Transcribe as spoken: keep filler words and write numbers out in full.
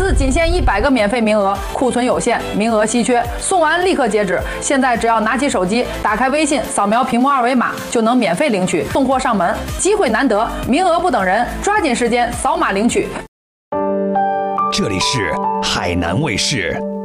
次仅限一百个免费名额，库存有限，名额稀缺，送完立刻截止。现在只要拿起手机，打开微信，扫描屏幕二维码，就能免费领取，送货上门。机会难得，名额不等人，抓紧时间扫码领取。 这里是海南卫视。